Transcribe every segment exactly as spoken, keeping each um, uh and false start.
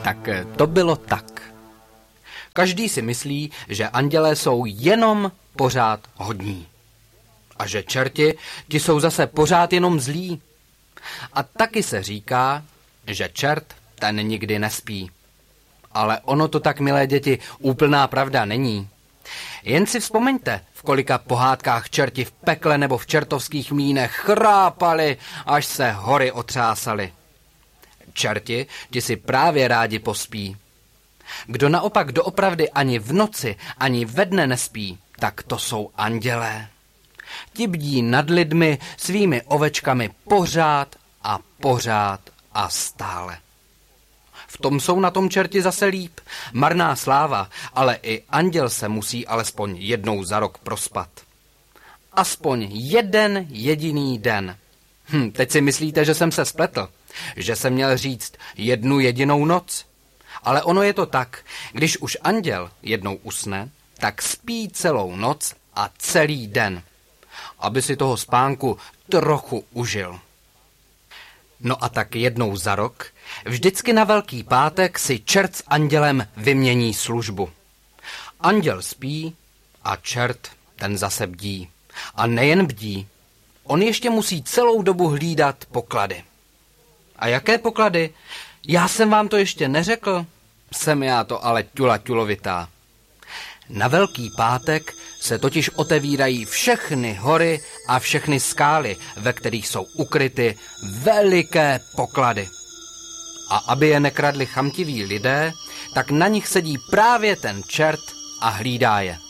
Tak to bylo tak. Každý si myslí, že andělé jsou jenom pořád hodní. A že čerti, ti jsou zase pořád jenom zlí. A taky se říká, že čert ten nikdy nespí. Ale ono to tak, milé děti, úplná pravda není. Jen si vzpomeňte, v kolika pohádkách čerti v pekle nebo v čertovských mlýnech chrápali, až se hory otřásaly. Čerti, ti si právě rádi pospí. Kdo naopak doopravdy ani v noci, ani ve dne nespí, tak to jsou andělé. Ti bdí nad lidmi svými ovečkami pořád a pořád a stále. V tom jsou na tom čerti zase líp. Marná sláva, ale i anděl se musí alespoň jednou za rok prospat. Aspoň jeden jediný den. Hm, teď si myslíte, že jsem se spletl? Že jsem měl říct jednu jedinou noc? Ale ono je to tak, když už anděl jednou usne, tak spí celou noc a celý den, aby si toho spánku trochu užil. No a tak jednou za rok, vždycky na Velký pátek si čert s andělem vymění službu. Anděl spí a čert ten zase bdí. A nejen bdí, on ještě musí celou dobu hlídat poklady. A jaké poklady? Já jsem vám to ještě neřekl. Jsem já to ale ťula ťulovitá. Na Velký pátek se totiž otevírají všechny hory a všechny skály, ve kterých jsou ukryty veliké poklady. A aby je nekradli chamtiví lidé, tak na nich sedí právě ten čert a hlídá je.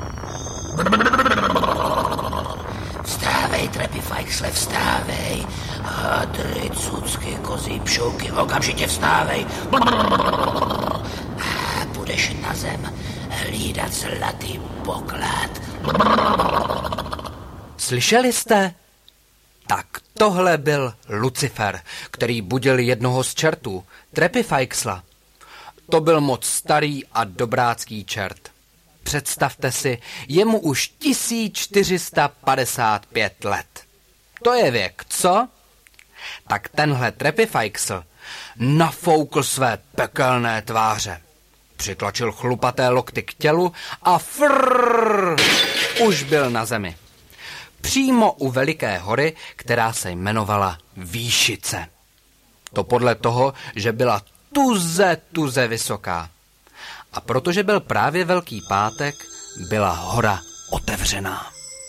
Vstávej, Trepifajksle, vstávej. Hadry, cucky, kozí, pšouky, okamžitě vstávej. A budeš na zem hlídat zlatý poklad. Slyšeli jste? Tak tohle byl Lucifer, který budil jednoho z čertů, Trepifajksla. To byl moc starý a dobrácký čert. Představte si, je mu už tisíc čtyři sta padesát pět let. To je věk, co? Tak tenhle Trepifajksl nafoukl své pekelné tváře. Přitlačil chlupaté lokty k tělu a frrrr, už byl na zemi. Přímo u veliké hory, která se jmenovala Výšice. To podle toho, že byla tuze, tuze vysoká. A protože byl právě Velký pátek, byla hora otevřená.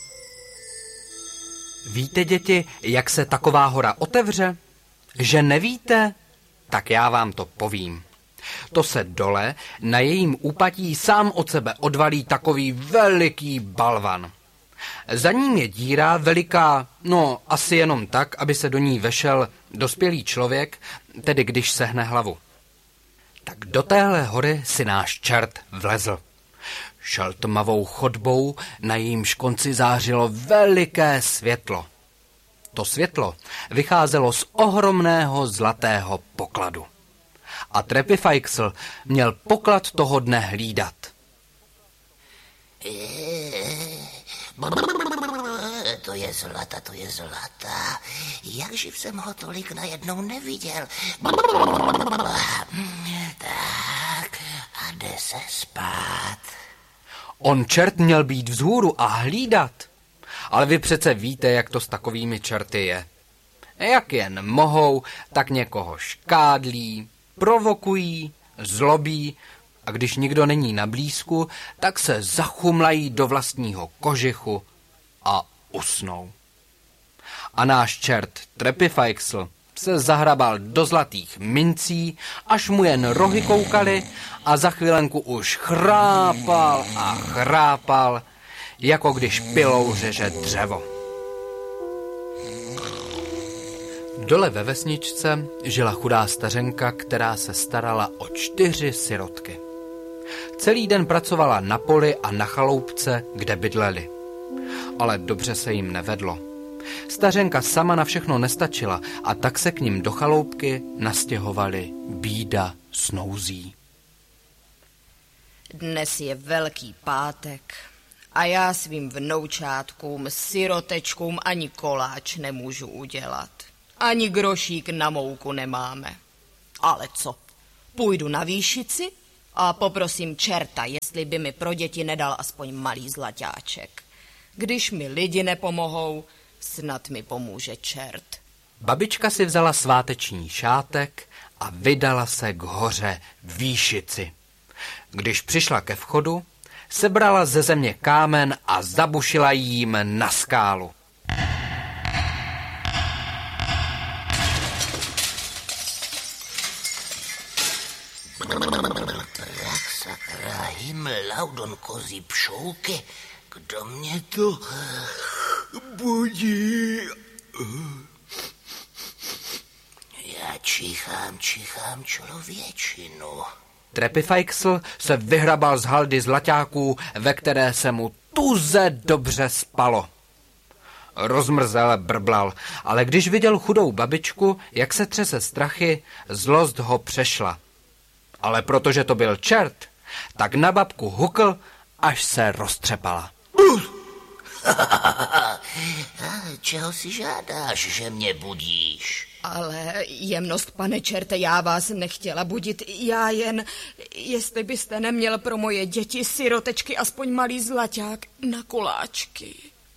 Víte, děti, jak se taková hora otevře? Že nevíte? Tak já vám to povím. To se dole na jejím úpatí sám od sebe odvalí takový veliký balvan. Za ním je díra veliká, no asi jenom tak, aby se do ní vešel dospělý člověk, tedy když sehne hlavu. Tak do téhle hory si náš čert vlezl. Šel tmavou chodbou, na jejímž konci zářilo veliké světlo. To světlo vycházelo z ohromného zlatého pokladu. A Trepifajksl měl poklad toho dne hlídat. To je zlata, to je zlata. Jakživ jsem ho tolik najednou neviděl. Tak, a jde se spát. On čert měl být vzhůru a hlídat. Ale vy přece víte, jak to s takovými čerty je. Jak jen mohou, tak někoho škádlí, provokují, zlobí a když nikdo není na blízku, tak se zachumlají do vlastního kožichu a usnou. A náš čert Trepifajksl se zahrabal do zlatých mincí, až mu jen rohy koukaly a za chvilenku už chrápal a chrápal, jako když pilou řeže dřevo. Dole ve vesničce žila chudá stařenka, která se starala o čtyři sirotky. Celý den pracovala na poli a na chaloupce, kde bydleli. Ale dobře se jim nevedlo. Stařenka sama na všechno nestačila a tak se k ním do chaloupky nastěhovali bída s nouzí. Dnes je Velký pátek a já svým vnoučátkům, sirotečkům ani koláč nemůžu udělat. Ani grošík na mouku nemáme. Ale co? Půjdu na výšici a poprosím čerta, jestli by mi pro děti nedal aspoň malý zlaťáček. Když mi lidi nepomohou, snad mi pomůže čert. Babička si vzala sváteční šátek a vydala se k hoře Výšici. Když přišla ke vchodu, sebrala ze země kámen a zabušila jím na skálu. Prach sakra, himlaudon kozí pšouky, kdo mě to budí? Já čichám, čichám člověčinu. Trepifajksl se vyhrabal z haldy zlaťáků, ve které se mu tuze dobře spalo. Rozmrzel brblal, ale když viděl chudou babičku, jak se třese strachy, zlost ho přešla. Ale protože to byl čert, tak na babku hukl, až se roztřepala. Čeho si žádáš, že mě budíš? Ale jemnost, pane čerte, já vás nechtěla budit, já jen, jestli byste neměl pro moje děti sirotečky aspoň malý zlaťák na koláčky.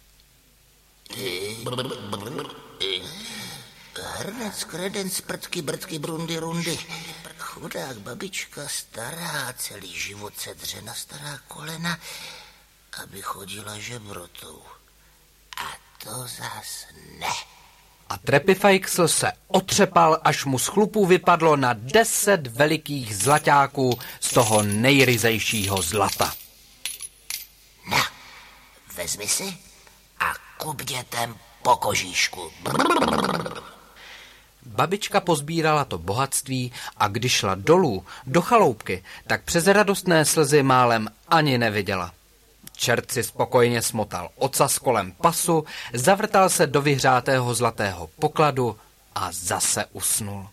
Hrnec, kredenc, prtky, brtky, brundy, rundy. Chudák babička stará, celý život se dře na stará kolena, aby chodila žebrotou. A to zas ne. A Trepifajksl se otřepal, až mu z chlupů vypadlo na deset velikých zlaťáků z toho nejryzejšího zlata. Na, vezmi si a kup dětem po kožíšku. Babička pozbírala to bohatství a když šla dolů do chaloupky, tak přes radostné slzy málem ani neviděla. Čert si spokojně smotal ocas kolem pasu, zavrtal se do vyhřátého zlatého pokladu a zase usnul.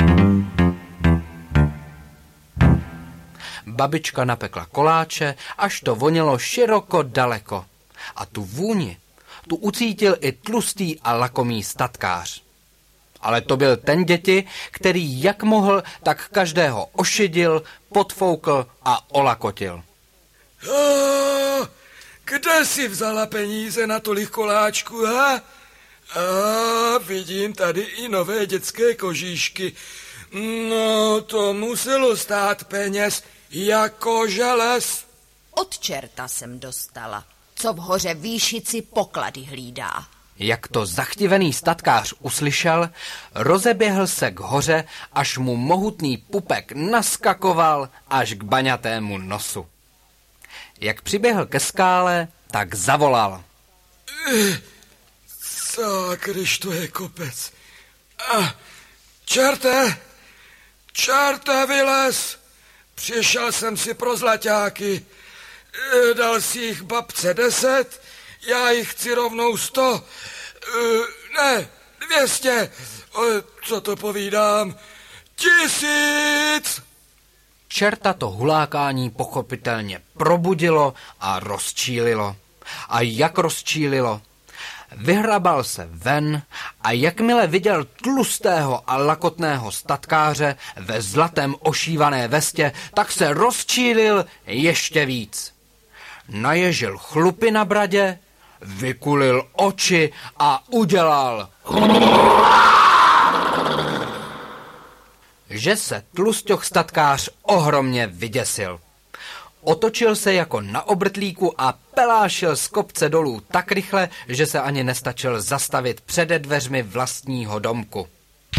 Babička napekla koláče, až to vonělo široko daleko. A tu vůni, tu ucítil i tlustý a lakomý statkář. Ale to byl ten děti, který jak mohl, tak každého ošidil, podfoukl a olakotil. A kde jsi vzala peníze na tolik koláčků, ha? A vidím tady i nové dětské kožíšky. No, to muselo stát peněz jako želez. Od čerta jsem dostala, co v hoře Výšici poklady hlídá. Jak to zachtivený statkář uslyšel, rozeběhl se k hoře, až mu mohutný pupek naskakoval až k baňatému nosu. Jak přiběhl ke skále, tak zavolal. Sakryž, to je kopec. A, čerte, čerte, vylez. Přišel jsem si pro zlaťáky. Dal si jich babce deset, já jich chci rovnou sto. Ne, dvěstě. Co to povídám? Tisíc! Čerta to hulákání pochopitelně probudilo a rozčílilo. A jak rozčílilo? Vyhrabal se ven a jakmile viděl tlustého a lakotného statkáře ve zlatém ošívané vestě, tak se rozčílil ještě víc. Naježil chlupy na bradě, vykulil oči a udělal... že se tlusťoch statkář ohromně vyděsil. Otočil se jako na obrtlíku a pelášil z kopce dolů tak rychle, že se ani nestačil zastavit přede dveřmi vlastního domku.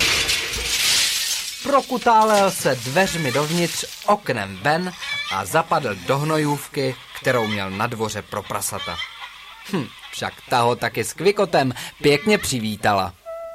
Prokutálel se dveřmi dovnitř, oknem ven a zapadl do hnojůvky, kterou měl na dvoře pro prasata. Hm, však ta ho taky s kvikotem pěkně přivítala.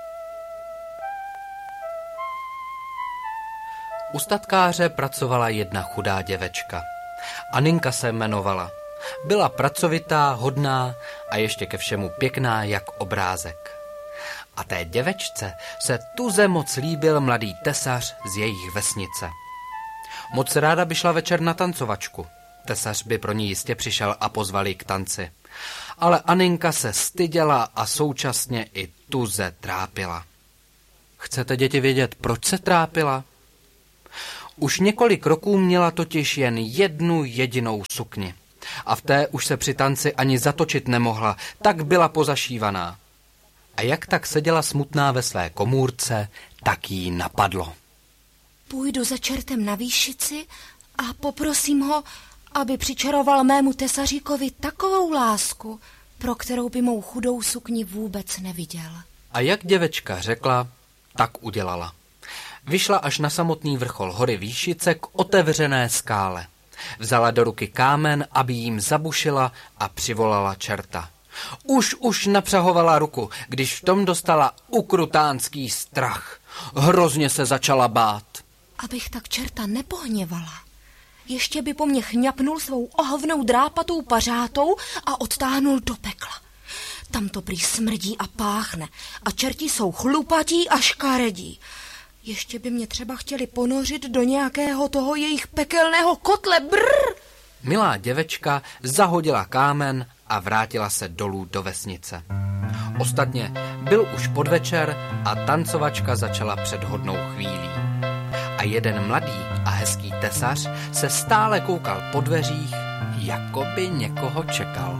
U statkáře pracovala jedna chudá děvečka. Aninka se jmenovala. Byla pracovitá, hodná a ještě ke všemu pěkná jak obrázek. A té děvečce se tuze moc líbil mladý tesař z jejich vesnice. Moc ráda by šla večer na tancovačku. Tesař by pro ní jistě přišel a pozval ji k tanci. Ale Aninka se styděla a současně i tuze trápila. Chcete, děti, vědět, proč se trápila? Už několik roků měla totiž jen jednu jedinou sukni. A v té už se při tanci ani zatočit nemohla, tak byla pozašívaná. A jak tak seděla smutná ve své komůrce, tak jí napadlo. Půjdu za čertem na výšici a poprosím ho, aby přičaroval mému tesaříkovi takovou lásku, pro kterou by mou chudou sukni vůbec neviděl. A jak děvečka řekla, tak udělala. Vyšla až na samotný vrchol hory Výšice k otevřené skále. Vzala do ruky kámen, aby jim zabušila a přivolala čerta. Už, už napřahovala ruku, když v tom dostala ukrutánský strach. Hrozně se začala bát. Abych tak čerta nepohněvala. Ještě by po mně chňapnul svou ohovnou drápatou pařátou a odtáhnul do pekla. Tam to prý smrdí a páchne a čerti jsou chlupatí a škaredí. Ještě by mě třeba chtěli ponořit do nějakého toho jejich pekelného kotle. Brr! Milá děvečka zahodila kámen a vrátila se dolů do vesnice. Ostatně byl už podvečer a tancovačka začala před hodnou chvílí. A jeden mladý a hezký tesař se stále koukal po dveřích, jako by někoho čekal.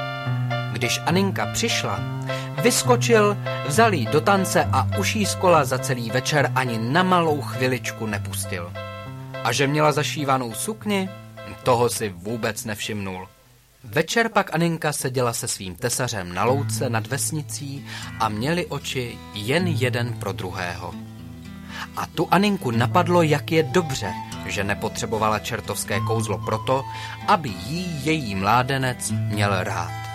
Když Aninka přišla, vyskočil, vzal jí do tance a už jí z kola za celý večer ani na malou chviličku nepustil. A že měla zašívanou sukni, toho si vůbec nevšimnul. Večer pak Aninka seděla se svým tesařem na louce nad vesnicí a měli oči jen jeden pro druhého. A tu Aninku napadlo, jak je dobře, že nepotřebovala čertovské kouzlo proto, aby jí její mládenec měl rád.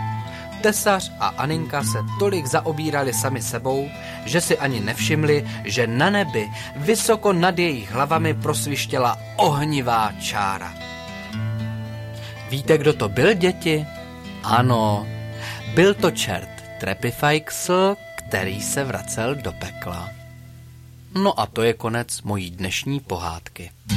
Tesař a Aninka se tolik zaobírali sami sebou, že si ani nevšimli, že na nebi vysoko nad jejich hlavami prosvištěla ohnivá čára. Víte, kdo to byl, děti? Ano, byl to čert Trepifajksl, který se vracel do pekla. No a to je konec mojí dnešní pohádky.